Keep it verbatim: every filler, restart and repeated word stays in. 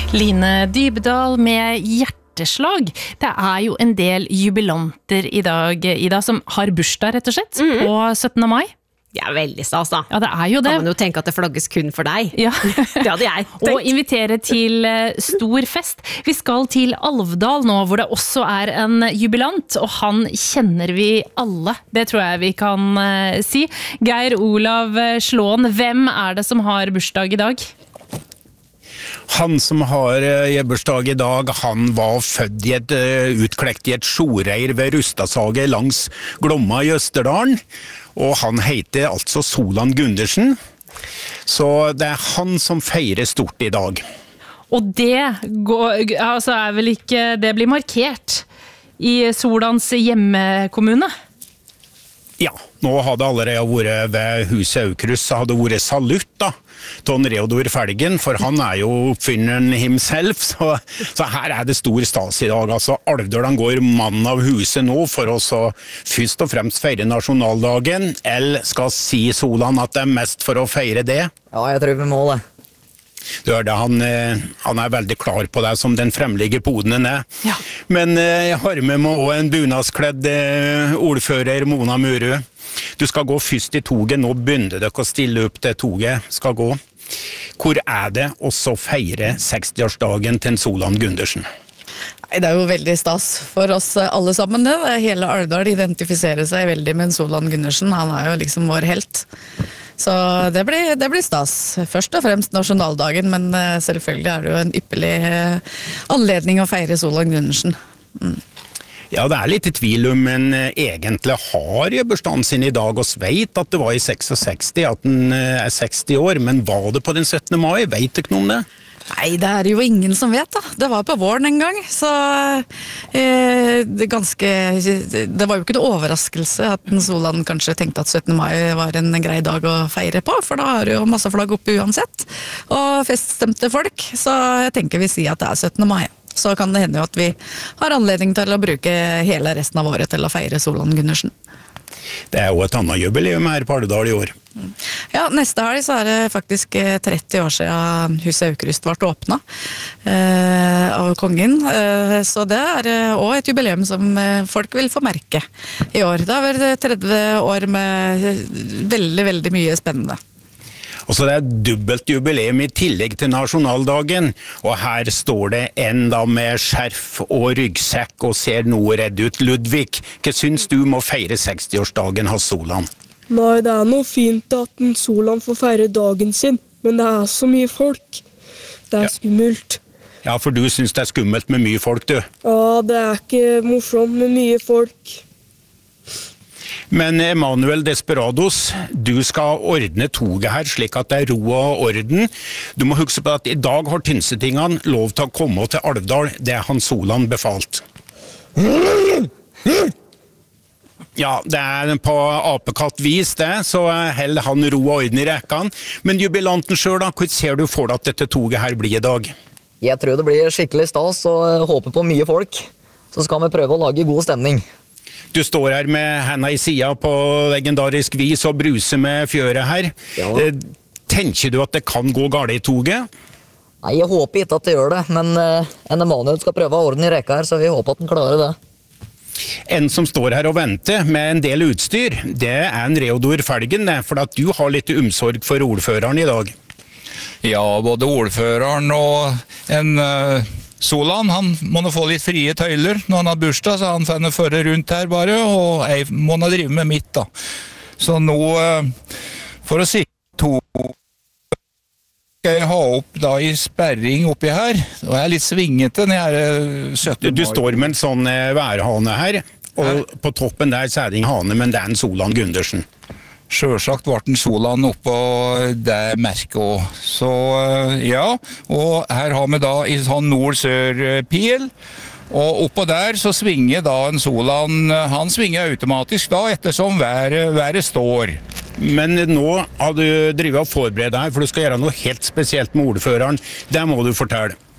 Line Dybdahl med hjerteslag. Det er jo en del jubilanter i dag, Ida, som har bursdag rett og slett, mm. på syttende mai. Det er veldig stas da. Ja, det er jo det. Kan man jo tenke at det flagges kun for deg. Ja. Det hadde jeg tenkt. Og invitere til stor fest. Vi skal til Alvdal nå, hvor det også er en jubilant, og han kjenner vi alle. Det tror jeg vi kan uh, si. Geir Olav Slåen, hvem er det som har bursdag i dag? Han som har uh, bursdag i dag, han var født i et uh, utklekt i et sjoreir ved Rustadsaget langs Glomma i Østerdalen. Og han heter altså Solan Gundersen, så det er han som feirer stort i dag. Og det går, altså er vel ikke, det blir markert i Solans hjemmekommune? Ja, nå hadde allerede vært ved huset Aukrust, så hadde vært salutt da, til Reodor Felgen, for han er jo oppfinneren himself, så, så her er det stor stas i dag. Altså, Alvdal går mann av huset nå for å så først og fremst feire nasjonaldagen, eller skal si Solan at det er mest for å feire det? Ja, jeg tror vi må det. Du hørte, han, han er veldig klar på det som den fremlige poden er. Ja. Men jeg har med meg også en bunadskledd ordfører, Mona Murud. Du skal gå først i toget, nå begynner dere å stille opp til toget skal gå. Hvor er det også feire sekstiårsdagen til Solan Gundersen? Det er jo veldig stas for oss alle sammen det. Hele Alvdal identifiserer seg veldig med Solan Gundersen. Han er jo liksom vår helt. Så det blir, det blir stas. Først og fremst nasjonaldagen, men selvfølgelig er det jo en ypperlig anledning å feire Solan Gundersen. Mm. Ja, det er litt i tvil om, men egentlig har bursdagen sin i dag, og vet at det var i sekstiseks, at den er seksti år, men var det på den syttende mai? Vet du ikke noe om det? Nei, det er jo ingen som vet da. Det var på våren en gang, så eh, det, ganske, det var jo ikke noe overraskelse at Solan kanskje tenkte at syttende mai var en grei dag å feire på, for da har du jo masse flagg oppe uansett, og feststemte folk, så jeg tenker vi sier at det er syttende mai. Så kan det hende jo at vi har anledning til å bruke hele resten av året til å feire Solan Gundersen. Det er jo et annet jubileum her på Alvdal i år. Ja, neste helg så er det faktisk tretti år siden huset Aukrust ble åpnet eh, av kongen. Eh, så det er også et jubileum som folk vil få merke i år. Det har vært tretti år med veldig, veldig mye spennende. Og så det er dubbelt jubileum i tillegg til nasjonaldagen, og her står det en da med skjerf og ryggsekk og ser noe redd ut. Ludvig, hva syns du må feire sekstiårsdagen hos Solan? Nei, det er noe fint at en Solan får feire dagen sin, men det er så mye folk. Det er ja. Skummelt. Ja, for du syns det er skummelt med mye folk, du? Ja, det er ikke morsomt med mye folk. Men Emanuel Desperados, du skal ordne toget her slik at det er ro og orden. Du må huske på at i dag har Tynsetingene lov til å komme til Alvdal, det er han Solan befalt. Ja, det er på apekattvis det, så held han ro og orden i rekkene. Men jubilanten selv da, hva ser du for deg at dette toget her blir i dag? Jeg tror det blir skikkelig stas og håper på mye folk. Så skal vi prøve å lage god stemning. Du står her med hendene i siden på legendarisk vis og bruser med fjøret her. Ja. Tenker du at det kan gå galt i toget? Nei, jeg håper ikke at det gjør det, men uh, en Emanuel skal prøve å ordne i rekka her, så vi håper at den klarer det. En som står her og venter med en del utstyr, det er en Reodor Felgen, for at du har litt omsorg for ordføreren i dag. Ja, både ordføreren og en... Uh Solan, han må få litt frie tøyler når han har bursdag, så han får føre rundt her bare, og jeg må drive med mitt da. Så nå, for å si to, skal jeg ha opp da i sperring oppi her, og jeg er litt svingete når jeg er sytten år. Du står med en sånn værhane her, og på toppen der så er det en hane, men det er en Solan Gundersen. Selvsagt var den Solan oppå det merket også. Så ja, og her har vi da i sånn nord-sør-pil, og oppå der så svinger da en Solan, han svinger automatisk da ettersom været, været står. Men nå har du drivet og forberedt deg, for du skal gjøre noe helt spesielt med ordføreren. Det må du fortelle.